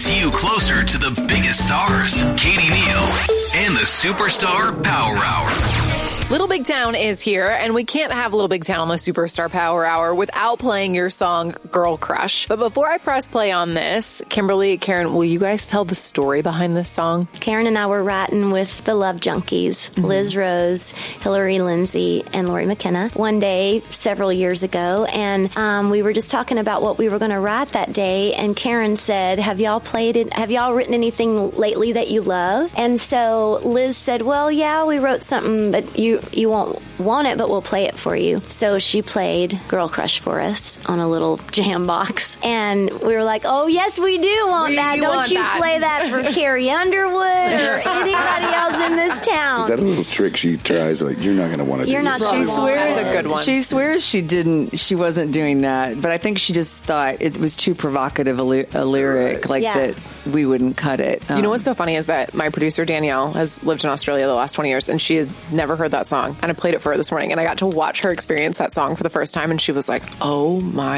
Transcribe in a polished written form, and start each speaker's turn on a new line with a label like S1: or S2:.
S1: brings you closer to the biggest stars, Katie Neal and the Superstar Power Hour.
S2: Little Big Town is here, and we can't have Little Big Town on the Superstar Power Hour without playing your song, Girl Crush. But before I press play on this, Kimberly, Karen, will you guys tell the story behind this song?
S3: Karen and I were writing with the Love Junkies, Liz Rose, Hillary Lindsay, and Lori McKenna, one day several years ago, and we were just talking about what we were going to write that day, and Karen said, have y'all written anything lately that you love? And so Liz said, well, yeah, we wrote something, but you won't want it, but we'll play it for you. So she played Girl Crush for us on a little jam box. And we were like, oh, yes, we do want that. Don't you play that for Carrie Underwood or anybody else in this town.
S4: Is that a little trick she tries? Like, you're not going to want to do this.
S5: She swears
S2: That's a good one.
S5: She swears she wasn't doing that. But I think she just thought it was too provocative a lyric, that we wouldn't cut it.
S2: You know what's so funny is that my producer, Danielle, has lived in Australia the last 20 years, and she has never heard that song. And I played it for her this morning, and I got to watch her experience that song for the first time, and she was like, oh my